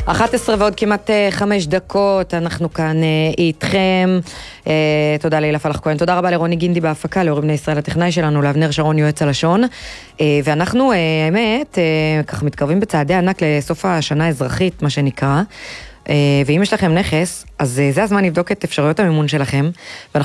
11 ועוד כמעט 5 דקות, אנחנו כאן איתכם. תודה לילה פלח כהן, תודה רבה לרוני גינדי בהפקה, לאורי בני ישראל הטכנאי שלנו, לאבנר שרון יועץ הלשון. ואנחנו, האמת, ככה מתקרבים בצעדי ענק לסוף השנה האזרחית, מה שנקרא. ואם יש לכם נכס, אז זה הזמן לבדוק את אפשרויות המימון שלכם.